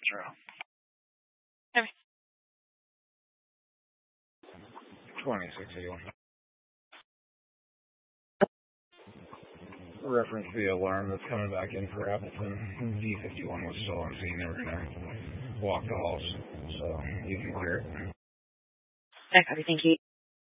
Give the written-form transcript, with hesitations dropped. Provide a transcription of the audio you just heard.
Metro. Okay. 2681. Reference the alarm that's coming back in for Appleton. D51 was still on scene. They were going to walk the halls, so you can clear it. Okay, thank you.